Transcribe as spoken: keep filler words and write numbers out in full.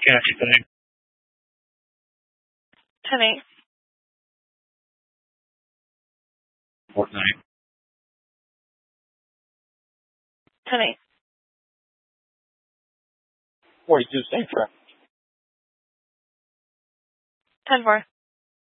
Copy thing. ten eight. Port nine. ten eight. forty-two, same traffic. ten four.